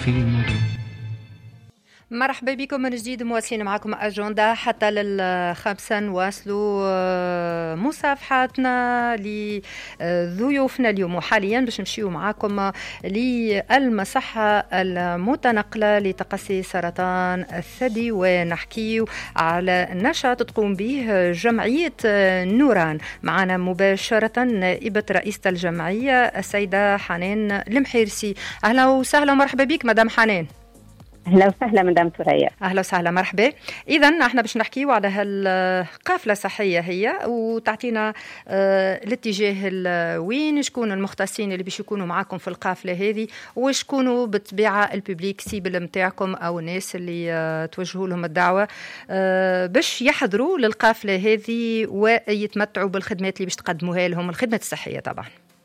في المدن. مرحبا بكم من جديد، مواصلين معكم أجندة حتى للخمسة. نواصلوا مصافحاتنا لضيوفنا اليوم، وحاليا باش نمشيو معكم للمصحة المتنقلة لتقصي سرطان الثدي، ونحكيو على نشاط تقوم به جمعية نوران. معنا مباشرة نائبة رئيسة الجمعية السيدة حنان المحيرسي. أهلا وسهلا ومرحبا بك مدام حنان. أهلا وسهلا مدام ثريا. أهلا وسهلا مرحبا. إذا احنا باش نحكيو على هالقافلة صحية هي، وتعطينا الاتجاه وين شكون المختصين اللي باش يكونوا معاكم في القافلة هذه، وشكونوا بالطبيعة الببليك سيبل متاعكم أو الناس اللي توجهوا لهم الدعوة باش يحضروا للقافلة هذه ويتمتعوا بالخدمات اللي باش تقدموها لهم، الخدمات الصحية طبعا.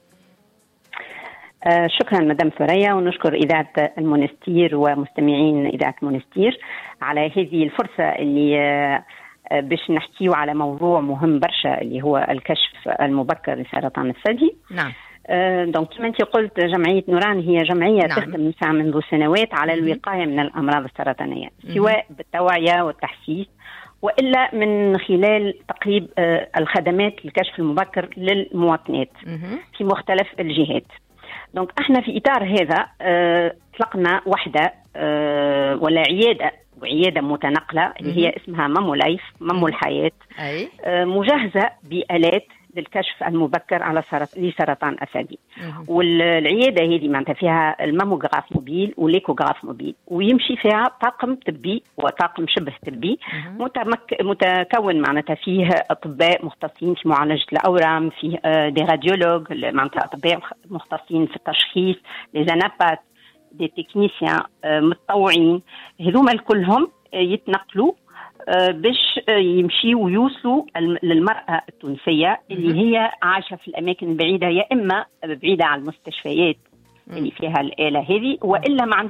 شكرا مدام ثريا، ونشكر إذاعة المونستير ومستمعين إذاعة المونستير على هذه الفرصة اللي باش نحكيو على موضوع مهم برشا اللي هو الكشف المبكر لسرطان الثدي. نعم. دونك كما انت قلت، جمعية نوران هي جمعية نعم. تخدم منذ سنوات على الوقاية من الأمراض السرطانية، سواء بالتوعية والتحسيس وإلا من خلال تقريب الخدمات للكشف المبكر للمواطنات في مختلف الجهات. دونك احنا في اطار هذا اطلقنا وحده ولا عياده متنقله اللي هي اسمها مامو لايف، مامو الحياه، مجهزه بآلات للكشف المبكر على لسرطان الثدي. والعياده هذه معناتها فيها الماموغراف موبيل وليكوغراف موبيل، ويمشي فيها طاقم طبي وطاقم شبه طبي متكون معناتها فيه اطباء مختصين في معالجه الاورام، فيه دي راديولوج معناتها اطباء مختصين في التشخيص، لي زانابات، دي تكنيسيان متطوعين، هذوما كلهم يتنقلوا باش يمشيوا ويوصلوا للمرأة التونسية اللي هي عايشة في الأماكن البعيدة، يا إما بعيدة عن المستشفيات اللي فيها الآلة هذه، وإلا ما عندها